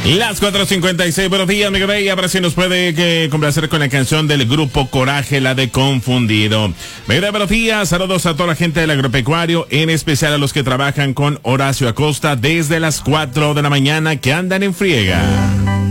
Las 4:56, buenos días, amigo Bella. Para si nos puede complacer con la canción del grupo Coraje, la de Confundido. Buenos días, saludos a toda la gente del agropecuario, en especial a los que trabajan con Horacio Acosta desde las 4 de la mañana que andan en friega.